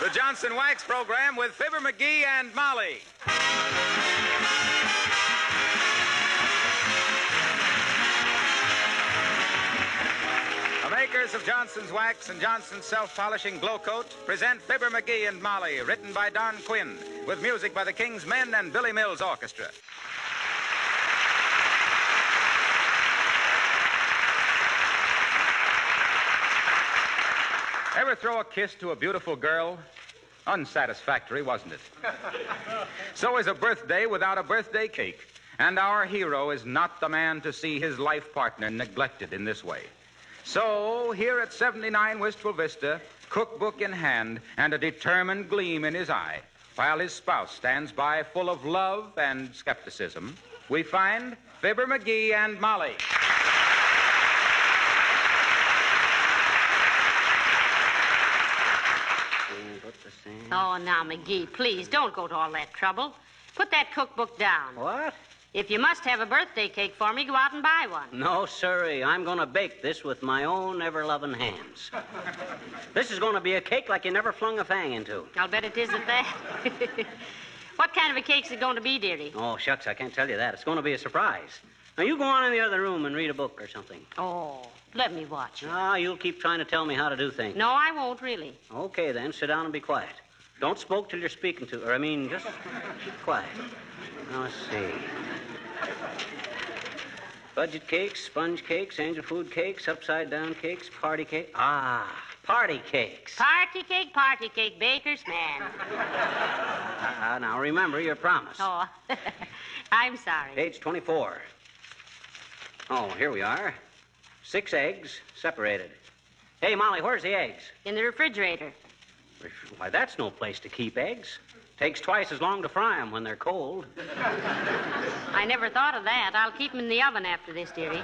The Johnson Wax Program with Fibber McGee and Molly. The makers of Johnson's Wax and Johnson's Self-Polishing Glow Coat present Fibber McGee and Molly, written by Don Quinn, with music by the King's Men and Billy Mills Orchestra. Ever throw a kiss to a beautiful girl? Unsatisfactory, wasn't it? So is a birthday without a birthday cake. And our hero is not the man to see his life partner neglected in this way. So, here at 79 Wistful Vista, cookbook in hand and a determined gleam in his eye, while his spouse stands by full of love and skepticism, we find Fibber McGee and Molly. Oh, now, McGee, please, don't go to all that trouble. Put that cookbook down. What? If you must have a birthday cake for me, go out and buy one. No, sirree. I'm going to bake this with my own ever-loving hands. This is going to be a cake like you never flung a fang into. I'll bet it is at that. What kind of a cake's it going to be, dearie? Oh, shucks, I can't tell you that. It's going to be a surprise. Now, you go on in the other room and read a book or something. Oh, let me watch it. Ah, you'll keep trying to tell me how to do things. No, I won't, really. Okay, then. Sit down and be quiet. Don't smoke till you're speaking to... just keep quiet. Now, let's see. Budget cakes, sponge cakes, angel food cakes, upside-down cakes, party cake. Ah, party cakes. Party cake, baker's man. Now, remember your promise. Oh, I'm sorry. Page 24. Oh, here we are. 6 eggs, separated. Hey, Molly, where's the eggs? In the refrigerator. Why, that's no place to keep eggs. Takes twice as long to fry them when they're cold. I never thought of that. I'll keep them in the oven after this, dearie.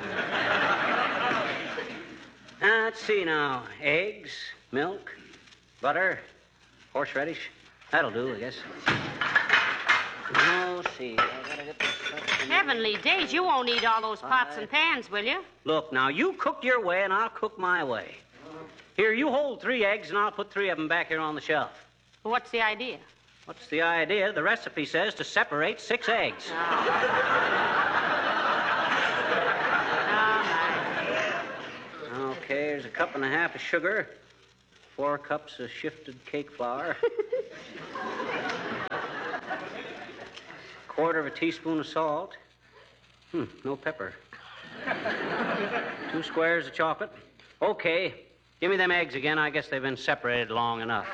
Let's see now. Eggs, milk, butter, horseradish. That'll do, I guess. Now, let's see. I gotta get this stuff in. Heavenly days, you won't eat all those pots and pans, will you? Look, now, you cook your way and I'll cook my way. Here, you hold 3 eggs and I'll put 3 of them back here on the shelf. Well, what's the idea? What's the idea? The recipe says to separate 6 eggs. Okay, here's 1.5 cups of sugar, 4 cups of shifted cake flour, 1/4 teaspoon of salt. No pepper. 2 squares of chocolate. Okay, give me them eggs again. I guess they've been separated long enough.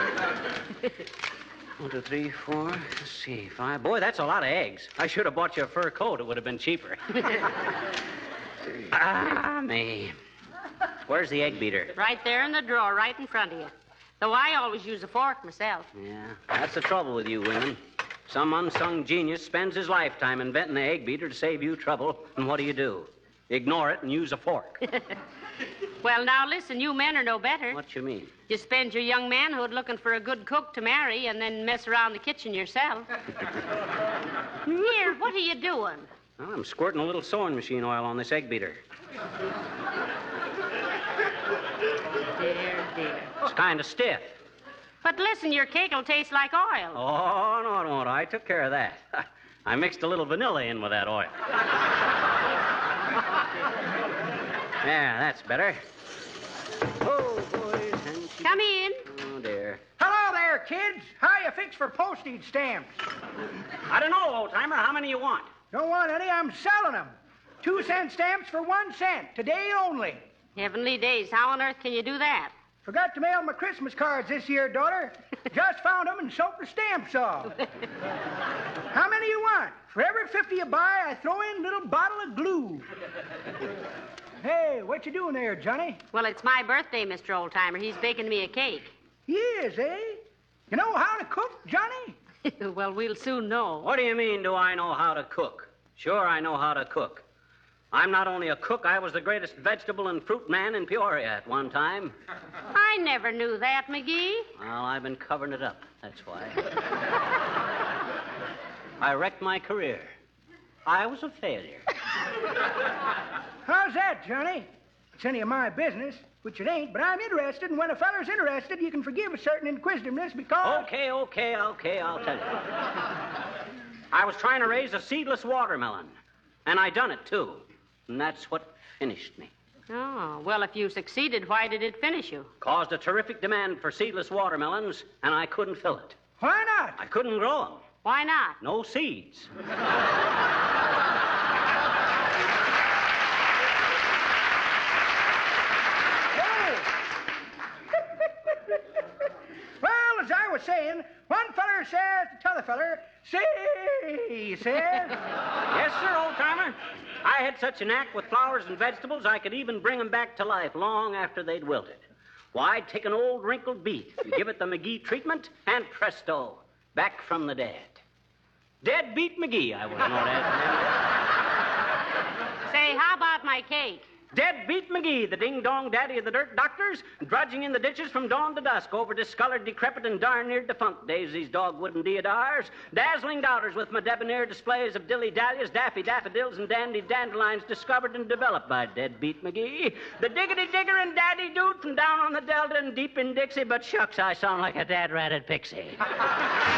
1, 2, 3, 4. Let's see, 5. Boy, that's a lot of eggs. I should have bought you a fur coat. It would have been cheaper. Me. Where's the egg beater? Right there in the drawer, right in front of you. Though I always use a fork myself. Yeah, that's the trouble with you women. Some unsung genius spends his lifetime inventing the egg beater to save you trouble, and what do? Ignore it and use a fork. Well, now, listen, you men are no better. What you mean? You spend your young manhood looking for a good cook to marry and then mess around the kitchen yourself. Here, what are you doing? Well, I'm squirting a little sewing machine oil on this egg beater. Dear. It's kind of stiff. But listen, your cake will taste like oil. Oh, no, it won't. I took care of that. I mixed a little vanilla in with that oil. Yeah, that's better. Oh, boys and... Come in. Oh, dear. Hello there, kids. How you fix for postage stamps? I don't know, old-timer. How many you want? Don't want any. I'm selling them. 2-cent stamps for 1 cent. Today only. Heavenly days, how on earth can you do that? Forgot to mail my Christmas cards this year, daughter. Just found them and soaked the stamps off. How many you want? For every 50 you buy, I throw in a little bottle of glue. Hey, what you doing there, Johnny? Well, it's my birthday, Mr. Oldtimer. He's baking me a cake. He is, eh? You know how to cook, Johnny? Well, we'll soon know. What do you mean, do I know how to cook? Sure, I know how to cook. I'm not only a cook, I was the greatest vegetable and fruit man in Peoria at one time. I never knew that, McGee. Well, I've been covering it up, that's why. I wrecked my career. I was a failure. How's that, Johnny? it's any of my business, which it ain't, but I'm interested, and when a feller's interested, you can forgive a certain inquisitiveness because... Okay, I'll tell you. I was trying to raise a seedless watermelon, and I done it, too. And that's what finished me. Oh, well, if you succeeded, why did it finish you? Caused a terrific demand for seedless watermelons, and I couldn't fill it. Why not? I couldn't grow them. Why not? No seeds. Well, as I was saying, one feller says to t'other feller, see, he says. Yes, sir, old-timer. I had such a knack with flowers and vegetables, I could even bring them back to life long after they'd wilted. Why, I'd take an old wrinkled beet and give it the McGee treatment, and presto, back from the dead. Dead Beat McGee, I was known as. Say, how about my cake? Dead Beat McGee, the ding-dong daddy of the dirt doctors, drudging in the ditches from dawn to dusk over discolored, decrepit, and darn near defunct daisies, dogwood, and deodars, dazzling doubters with my debonair displays of dilly-dallies, daffy daffodils, and dandy dandelions discovered and developed by Dead Beat McGee, the diggity-digger and daddy-dude from down on the Delta and deep in Dixie, but shucks, I sound like a dad-ratted pixie.